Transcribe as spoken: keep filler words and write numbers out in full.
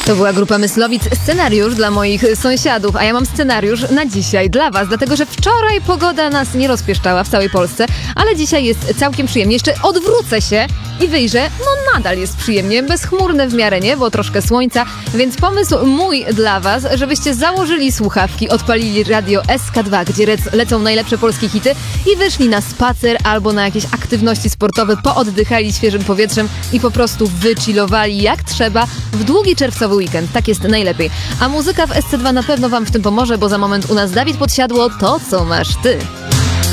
To była grupa Myslowic, scenariusz dla moich sąsiadów, a ja mam scenariusz na dzisiaj dla was, dlatego że wczoraj pogoda nas nie rozpieszczała w całej Polsce, ale dzisiaj jest całkiem przyjemnie. Jeszcze odwrócę się i wyjrzę, no nadal jest przyjemnie, bezchmurne w miarę nie, bo troszkę słońca, więc pomysł mój dla was, żebyście założyli słuchawki, odpalili radio S K dwa, gdzie rec- lecą najlepsze polskie hity i wyszli na spacer albo na jakieś aktywności sportowe, pooddychali świeżym powietrzem i po prostu wychillowali jak trzeba w długi czerwcowy weekend. Tak jest najlepiej. A muzyka w S C dwa na pewno wam w tym pomoże, bo za moment u nas Dawid Podsiadło, to co masz ty.